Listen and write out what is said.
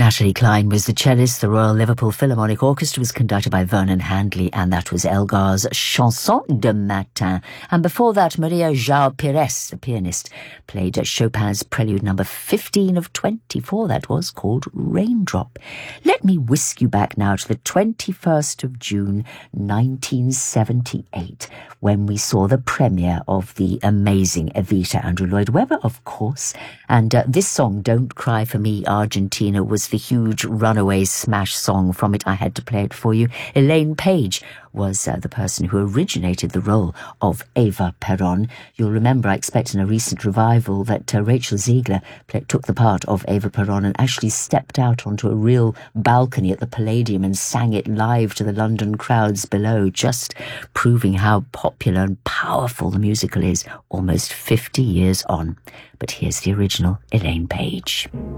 Natalie Clyne was the cellist. The Royal Liverpool Philharmonic Orchestra was conducted by Vernon Handley, and that was Elgar's Chanson de Matin. And before that, Maria João Pires, the pianist, played Chopin's Prelude number 15 of 24. That was called Raindrop. Let me whisk you back now to the 21st of June, 1978, when we saw the premiere of the amazing Evita. Andrew Lloyd Webber, of course. And this song, Don't Cry for Me, Argentina, was the huge runaway smash song from it. I had to play it for you. Elaine Page was the person who originated the role of Eva Peron. You'll remember, I expect, in a recent revival that Rachel Ziegler took the part of Eva Peron and actually stepped out onto a real balcony at the Palladium and sang it live to the London crowds below, just proving how popular and powerful the musical is almost 50 years on. But here's the original, Elaine Page.